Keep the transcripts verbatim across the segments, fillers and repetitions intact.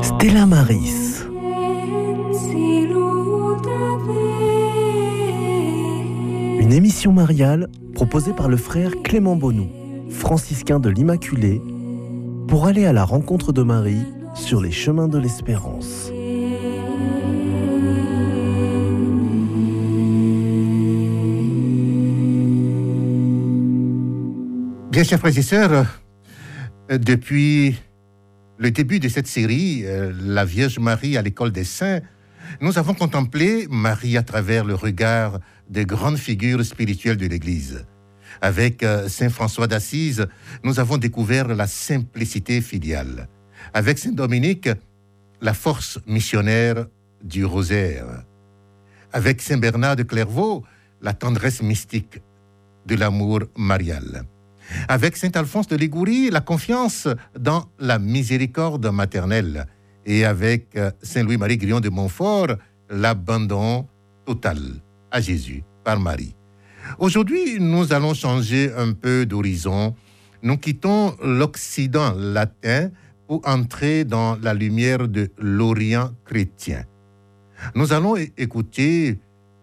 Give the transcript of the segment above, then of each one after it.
Stella Maris. Une émission mariale proposée par le frère Clément Bonou, franciscain de l'Immaculée, pour aller à la rencontre de Marie sur les chemins de l'espérance. Bien, chers frères et sœurs, depuis le début de cette série, La Vierge Marie à l'école des saints, nous avons contemplé Marie à travers le regard des grandes figures spirituelles de l'Église. Avec Saint François d'Assise, nous avons découvert la simplicité filiale. Avec Saint Dominique, la force missionnaire du rosaire. Avec Saint Bernard de Clairvaux, la tendresse mystique de l'amour marial. Avec Saint Alphonse de Liguori, la confiance dans la miséricorde maternelle. Et avec Saint Louis-Marie Grillon de Montfort, l'abandon total à Jésus par Marie. Aujourd'hui, nous allons changer un peu d'horizon. Nous quittons l'Occident latin pour entrer dans la lumière de l'Orient chrétien. Nous allons écouter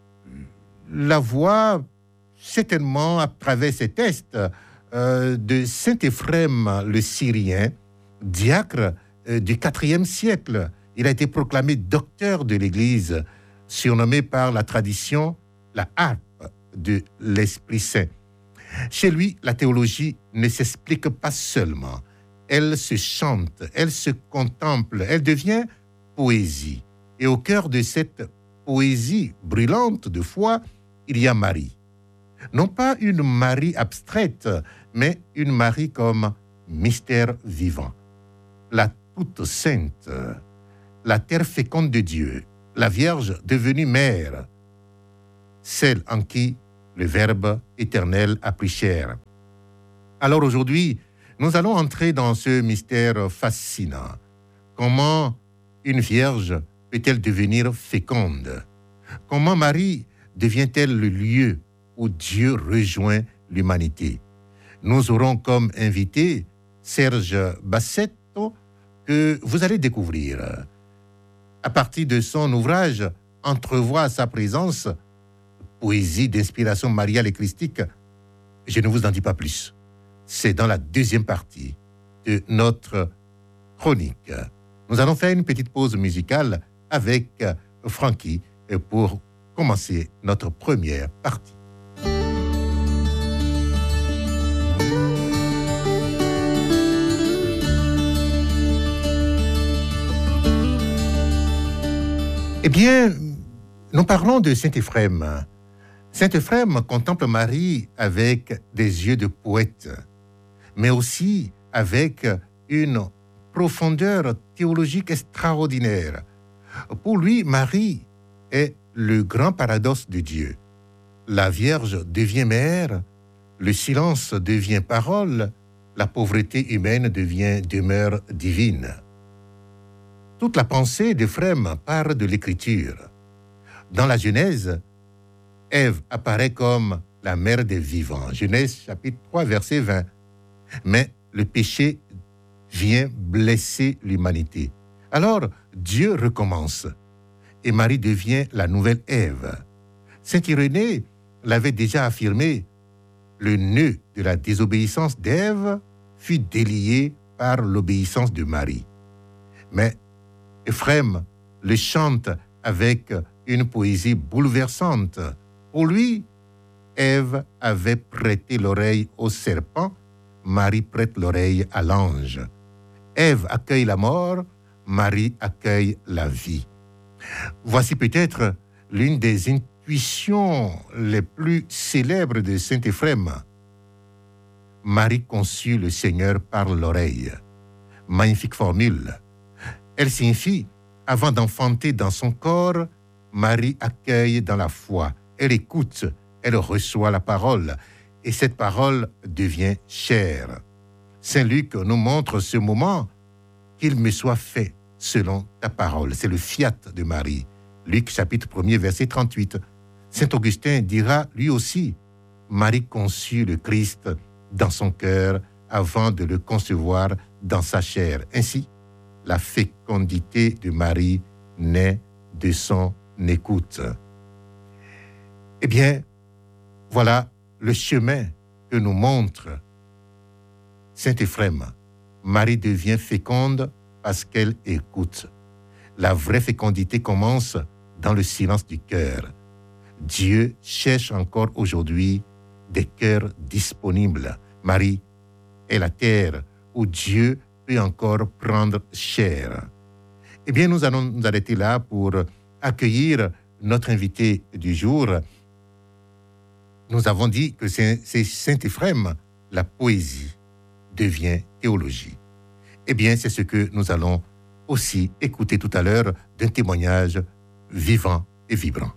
la voix, certainement à travers ces textes, euh, de Saint Éphrem le Syrien, diacre euh, du quatrième siècle. Il a été proclamé docteur de l'Église, surnommé par la tradition la harpe de l'Esprit Saint. Chez lui, la théologie ne s'explique pas seulement. Elle se chante, elle se contemple, elle devient poésie. Et au cœur de cette poésie brûlante de foi, il y a Marie. Non pas une Marie abstraite, mais une Marie comme mystère vivant. La toute sainte, la terre féconde de Dieu, la Vierge devenue mère, celle en qui le Verbe éternel a pris chair. Alors aujourd'hui, nous allons entrer dans ce mystère fascinant. Comment une Vierge peut-elle devenir féconde? Comment Marie devient-elle le lieu où Dieu rejoint l'humanité? Nous aurons comme invité Serge Bassetto, que vous allez découvrir. À partir de son ouvrage « Entrevoir sa présence », poésie d'inspiration mariale et christique, je ne vous en dis pas plus. C'est dans la deuxième partie de notre chronique. Nous allons faire une petite pause musicale avec Francky pour commencer notre première partie. Eh bien, nous parlons de Saint Éphrem. Saint Éphrem contemple Marie avec des yeux de poète, mais aussi avec une profondeur théologique extraordinaire. Pour lui, Marie est le grand paradoxe de Dieu. La Vierge devient mère, le silence devient parole, la pauvreté humaine devient demeure divine. Toute la pensée d'Éphrem part de l'Écriture. Dans la Genèse, Ève apparaît comme la mère des vivants. Genèse chapitre trois, verset vingt. Mais le péché vient blesser l'humanité. Alors, Dieu recommence. Et Marie devient la nouvelle Ève. Saint Irénée l'avait déjà affirmé. Le nœud de la désobéissance d'Ève fut délié par l'obéissance de Marie. Mais Éphrem le chante avec une poésie bouleversante. Pour lui, Ève avait prêté l'oreille au serpent, Marie prête l'oreille à l'ange. Ève accueille la mort, Marie accueille la vie. Voici peut-être l'une des intuitions les plus célèbres de Saint Éphrem. Marie conçut le Seigneur par l'oreille. Magnifique formule. Elle signifie, avant d'enfanter dans son corps, Marie accueille dans la foi. Elle écoute, elle reçoit la parole, et cette parole devient chair. Saint Luc nous montre ce moment, qu'il me soit fait selon ta parole. C'est le fiat de Marie. Luc chapitre premier, verset trente-huit. Saint Augustin dira lui aussi, Marie conçut le Christ dans son cœur avant de le concevoir dans sa chair. Ainsi, la fécondité de Marie naît de son écoute. Eh bien, voilà le chemin que nous montre Saint Éphrem. Marie devient féconde parce qu'elle écoute. La vraie fécondité commence dans le silence du cœur. Dieu cherche encore aujourd'hui des cœurs disponibles. Marie est la terre où Dieu peut encore prendre chair. Eh bien, nous allons nous arrêter là pour accueillir notre invité du jour. Nous avons dit que c'est, c'est Saint Éphrem, la poésie devient théologie. Eh bien, c'est ce que nous allons aussi écouter tout à l'heure d'un témoignage vivant et vibrant.